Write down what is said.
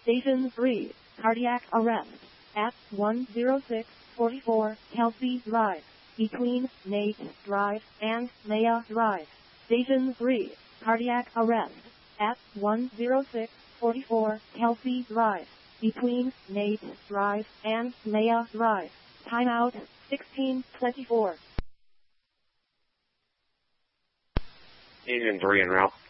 Station 3, cardiac arrest at 10644 Kelsey Drive, between Nate Drive and Maya Drive. Station 3, cardiac arrest at 10644 Kelsey Drive, between Nate Drive and Maya Drive. Timeout 1624. Station 3 en route.